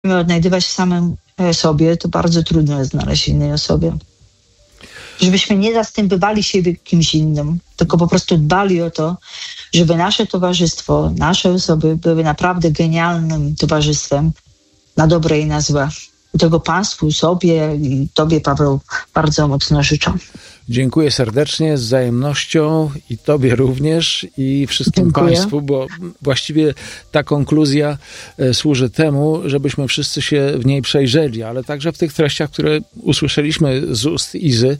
odnajdywać w samym sobie, to bardzo trudno jest znaleźć innej osobie. Żebyśmy nie zastępowali siebie kimś innym, tylko po prostu dbali o to, żeby nasze towarzystwo, nasze osoby były naprawdę genialnym towarzystwem na dobre i na złe. I tego Państwu, sobie i Tobie, Paweł, bardzo mocno życzę. Dziękuję serdecznie, z wzajemnością i Tobie również i wszystkim Państwu, bo właściwie ta konkluzja służy temu, żebyśmy wszyscy się w niej przejrzeli, ale także w tych treściach, które usłyszeliśmy z ust Izy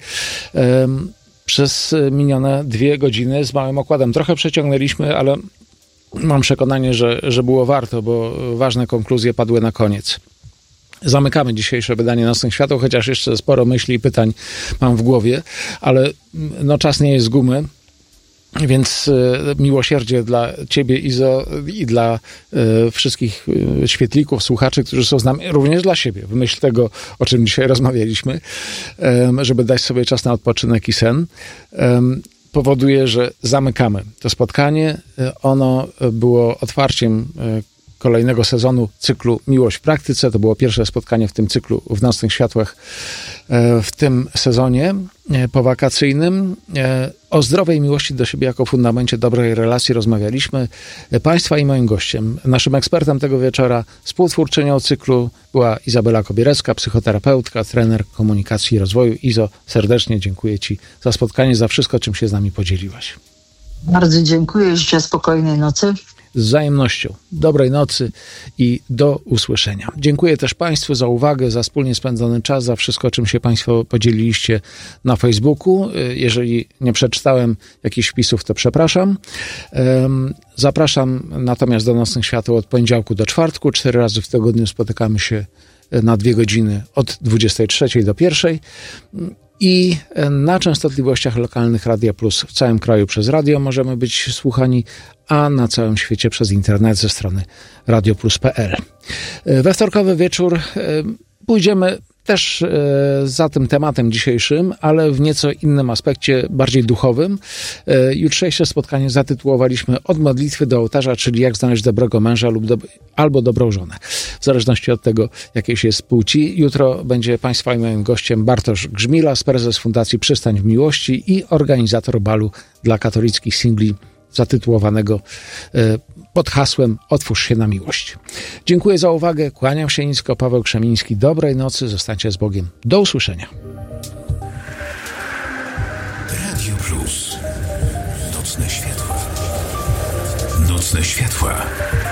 przez minione 2 godziny z małym okładem. Trochę przeciągnęliśmy, ale mam przekonanie, że było warto, bo ważne konkluzje padły na koniec. Zamykamy dzisiejsze wydanie Nocnych Świateł, chociaż jeszcze sporo myśli i pytań mam w głowie, ale czas nie jest z gumy, więc miłosierdzie dla Ciebie, Izo, i dla wszystkich świetlików, słuchaczy, którzy są z nami, również dla siebie, w myśl tego, o czym dzisiaj rozmawialiśmy, żeby dać sobie czas na odpoczynek i sen, powoduje, że zamykamy to spotkanie. Ono było otwarciem kolejnego sezonu cyklu Miłość w praktyce. To było pierwsze spotkanie w tym cyklu w Nocnych Światłach w tym sezonie powakacyjnym. O zdrowej miłości do siebie jako fundamencie dobrej relacji rozmawialiśmy. Państwa i moim gościem, naszym ekspertem tego wieczora, współtwórczynią cyklu była Izabela Kobierecka, psychoterapeutka, trener komunikacji i rozwoju. Izo, serdecznie dziękuję Ci za spotkanie, za wszystko, czym się z nami podzieliłaś. Bardzo dziękuję. Życzę spokojnej nocy. Z wzajemnością. Dobrej nocy i do usłyszenia. Dziękuję też Państwu za uwagę, za wspólnie spędzony czas, za wszystko, czym się Państwo podzieliliście na Facebooku. Jeżeli nie przeczytałem jakichś wpisów, to przepraszam. Zapraszam natomiast do Nocnych Świateł od poniedziałku do czwartku. 4 razy w tygodniu spotykamy się na 2 godziny od 23 do 1. I na częstotliwościach lokalnych Radia Plus w całym kraju przez radio możemy być słuchani, a na całym świecie przez internet ze strony radioplus.pl. We wtorkowy wieczór pójdziemy też za tym tematem dzisiejszym, ale w nieco innym aspekcie, bardziej duchowym. Jutrzejsze spotkanie zatytułowaliśmy Od modlitwy do ołtarza, czyli jak znaleźć dobrego męża albo dobrą żonę, w zależności od tego, jakiej się jest płci. Jutro będzie Państwa i moim gościem Bartosz Grzmilas, prezes Fundacji Przystań w Miłości i organizator balu dla katolickich singli zatytułowanego pod hasłem Otwórz się na miłość. Dziękuję za uwagę, kłaniam się nisko, Paweł Krzemiński. Dobrej nocy, zostańcie z Bogiem. Do usłyszenia. Radio Plus. Nocne światła. Nocne światła.